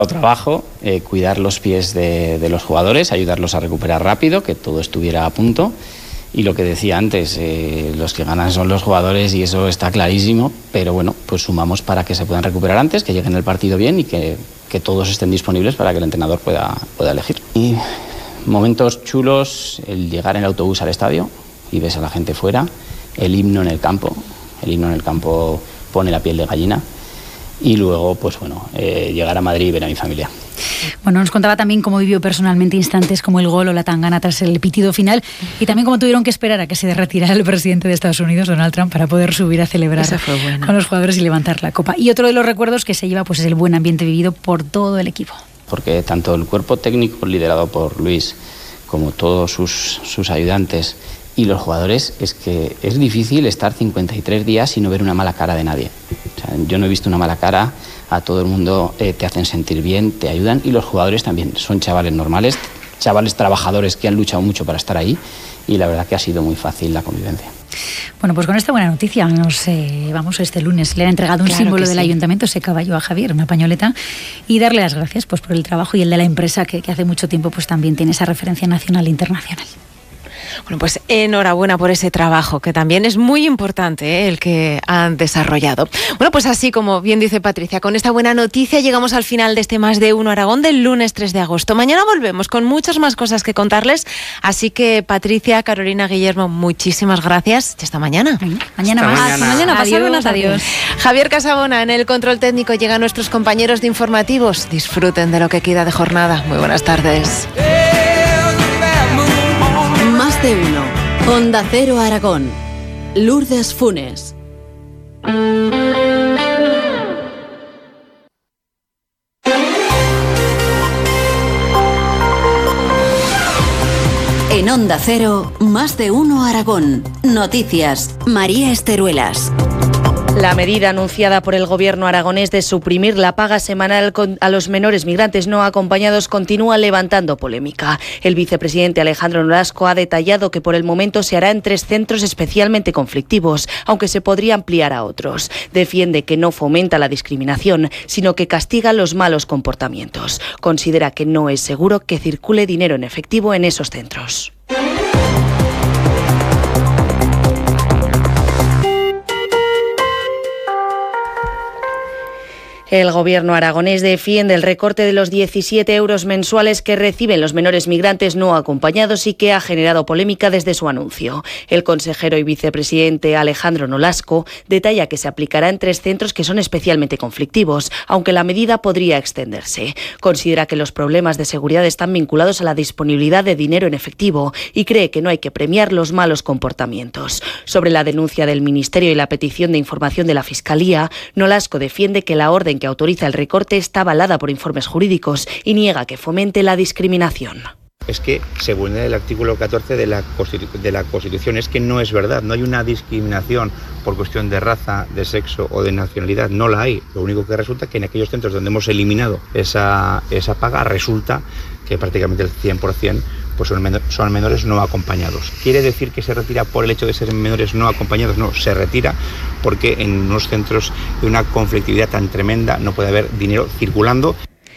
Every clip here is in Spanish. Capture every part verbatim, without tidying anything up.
Trabajo, eh, cuidar los pies de, de los jugadores, ayudarlos a recuperar rápido, que todo estuviera a punto. Y lo que decía antes, eh, los que ganan son los jugadores y eso está clarísimo, pero bueno, pues sumamos para que se puedan recuperar antes, que lleguen el partido bien y que, que todos estén disponibles para que el entrenador pueda, pueda elegir. Y momentos chulos, el llegar en el autobús al estadio y ves a la gente fuera, el himno en el campo, el himno en el campo pone la piel de gallina. Y luego, pues bueno, eh, llegar a Madrid y ver a mi familia. Bueno, nos contaba también cómo vivió personalmente instantes como el gol o la tangana tras el pitido final y también cómo tuvieron que esperar a que se retirara el presidente de Estados Unidos, Donald Trump, para poder subir a celebrar con los jugadores y levantar la copa. Y otro de los recuerdos que se lleva pues es el buen ambiente vivido por todo el equipo. Porque tanto el cuerpo técnico liderado por Luis como todos sus, sus ayudantes y los jugadores, es que es difícil estar cincuenta y tres días y no ver una mala cara de nadie. O sea, yo no he visto una mala cara, a todo el mundo eh, te hacen sentir bien, te ayudan, y los jugadores también son chavales normales, chavales trabajadores que han luchado mucho para estar ahí, y la verdad que ha sido muy fácil la convivencia. Bueno, pues con esta buena noticia nos eh, vamos este lunes. Le han entregado un claro símbolo del sí. ayuntamiento, ese caballo a Javier, una pañoleta, y darle las gracias pues por el trabajo y el de la empresa que, que hace mucho tiempo pues también tiene esa referencia nacional e internacional. Bueno, pues enhorabuena por ese trabajo, que también es muy importante, ¿eh? El que han desarrollado. Bueno, pues así como bien dice Patricia, con esta buena noticia llegamos al final de este Más de Uno Aragón del lunes tres de agosto. Mañana volvemos con muchas más cosas que contarles, así que Patricia, Carolina, Guillermo, muchísimas gracias y hasta mañana. Mañana hasta más. Mañana, mañana pasad buenas adiós. Javier Casabona en el control técnico, llegan nuestros compañeros de informativos. Disfruten de lo que queda de jornada. Muy buenas tardes. Más de Uno. Onda Cero Aragón. Lourdes Funes. En Onda Cero, Más de Uno Aragón. Noticias. María Esteruelas. La medida anunciada por el gobierno aragonés de suprimir la paga semanal a los menores migrantes no acompañados continúa levantando polémica. El vicepresidente Alejandro Nolasco ha detallado que por el momento se hará en tres centros especialmente conflictivos, aunque se podría ampliar a otros. Defiende que no fomenta la discriminación, sino que castiga los malos comportamientos. Considera que no es seguro que circule dinero en efectivo en esos centros. El gobierno aragonés defiende el recorte de los diecisiete euros mensuales que reciben los menores migrantes no acompañados y que ha generado polémica desde su anuncio. El consejero y vicepresidente Alejandro Nolasco detalla que se aplicará en tres centros que son especialmente conflictivos, aunque la medida podría extenderse. Considera que los problemas de seguridad están vinculados a la disponibilidad de dinero en efectivo y cree que no hay que premiar los malos comportamientos. Sobre la denuncia del Ministerio y la petición de información de la Fiscalía, Nolasco defiende que la orden que autoriza el recorte está avalada por informes jurídicos y niega que fomente la discriminación. Es que se vulnera el artículo catorce de la, Constitu- de la Constitución. Es que no es verdad, no hay una discriminación por cuestión de raza, de sexo o de nacionalidad, no la hay. Lo único que resulta es que en aquellos centros donde hemos eliminado esa, esa paga, resulta que prácticamente el cien por ciento pues son, menor, son menores no acompañados. ¿Quiere decir que se retira por el hecho de ser menores no acompañados? No, se retira porque en unos centros de una conflictividad tan tremenda no puede haber dinero circulando.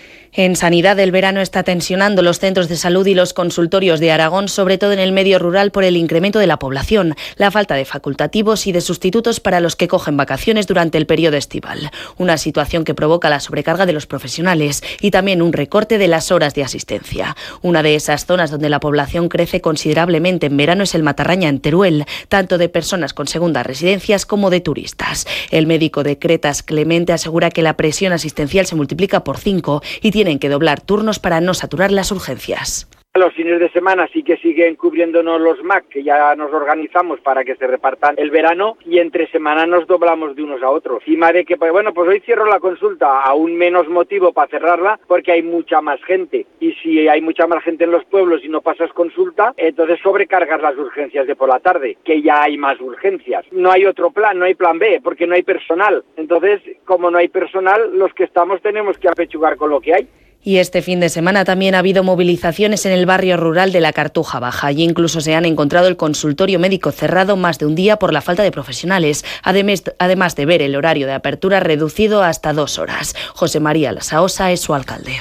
En sanidad, el verano está tensionando los centros de salud y los consultorios de Aragón, sobre todo en el medio rural, por el incremento de la población, la falta de facultativos y de sustitutos para los que cogen vacaciones durante el periodo estival. Una situación que provoca la sobrecarga de los profesionales y también un recorte de las horas de asistencia. Una de esas zonas donde la población crece considerablemente en verano es el Matarraña, en Teruel, tanto de personas con segundas residencias como de turistas. El médico de Cretas, Clemente, asegura que la presión asistencial se multiplica por cinco y tiene tienen que doblar turnos para no saturar las urgencias. Los fines de semana sí que siguen cubriéndonos los M A C, que ya nos organizamos para que se repartan el verano, y entre semana nos doblamos de unos a otros. Encima de que, pues bueno, pues hoy cierro la consulta, aún menos motivo para cerrarla, porque hay mucha más gente. Y si hay mucha más gente en los pueblos y no pasas consulta, entonces sobrecargas las urgencias de por la tarde, que ya hay más urgencias. No hay otro plan, no hay plan B, porque no hay personal. Entonces, como no hay personal, los que estamos tenemos que apechugar con lo que hay. Y este fin de semana también ha habido movilizaciones en el barrio rural de la Cartuja Baja. Allí incluso se han encontrado el consultorio médico cerrado más de un día por la falta de profesionales, además de ver el horario de apertura reducido hasta dos horas. José María Lasaosa es su alcalde.